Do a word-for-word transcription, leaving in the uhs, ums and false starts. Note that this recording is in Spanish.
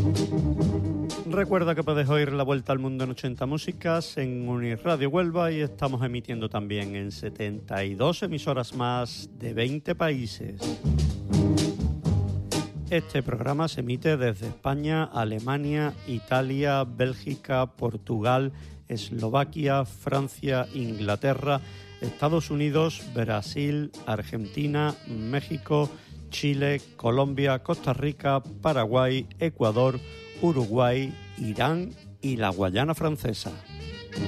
Recuerda que puedes oír La Vuelta al Mundo en ochenta Músicas en Unirradio Huelva y estamos emitiendo también en setenta y dos emisoras más de veinte países. Este programa se emite desde España, Alemania, Italia, Bélgica, Portugal, Eslovaquia, Francia, Inglaterra, Estados Unidos, Brasil, Argentina, México, Chile, Colombia, Costa Rica, Paraguay, Ecuador, Uruguay, Irán y la Guayana Francesa.